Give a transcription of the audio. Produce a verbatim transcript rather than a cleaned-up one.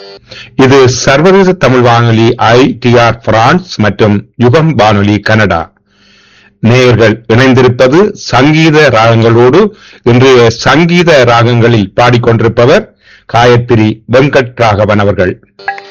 இது சர்வதேச தமிழ் வானொலி ஐ டி ஆர் பிரான்ஸ் மற்றும் யுகம் வானொலி கனடா. நேயர்கள் இணைந்திருப்பது சங்கீத ராகங்களோடு. இன்றைய சங்கீத ராகங்களில் பாடிக்கொண்டிருப்பவர் காயத்ரி வெங்கட் ராகவன் அவர்கள்.